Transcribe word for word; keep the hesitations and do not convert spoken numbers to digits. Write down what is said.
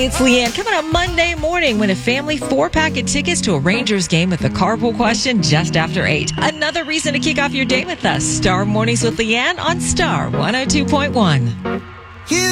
It's Leanne coming up Monday morning. Win a family four-pack of tickets to a Rangers game with the carpool question just after eight. Another reason to kick off your day with us. Star Mornings with Leanne on Star one oh two point one.